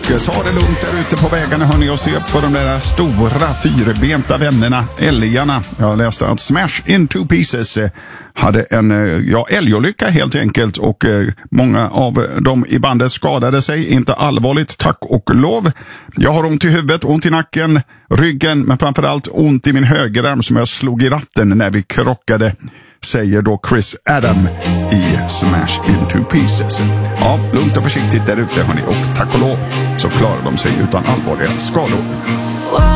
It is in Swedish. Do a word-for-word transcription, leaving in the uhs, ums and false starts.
ta det lugnt där ute på vägarna hörni och se på de där stora fyrbenta vännerna, älgarna. Jag läste att Smash Into Pieces hade en ja, älgolycka helt enkelt och eh, många av dem i bandet skadade sig, inte allvarligt, tack och lov. Jag har ont i huvudet, ont i nacken, ryggen, men framförallt ont i min högerarm som jag slog i ratten när vi krockade, säger då Chris Adam i Smash Into Pieces. Ja, lugnt och försiktigt där ute hörni, och tack och lov så klarar de sig utan allvarliga skador.